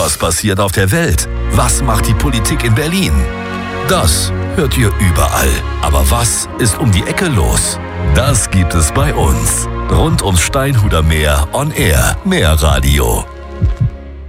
Was passiert auf der Welt? Was macht die Politik in Berlin? Das hört ihr überall. Aber was ist um die Ecke los? Das gibt es bei uns. Rund ums Steinhuder Meer on Air. Meerradio.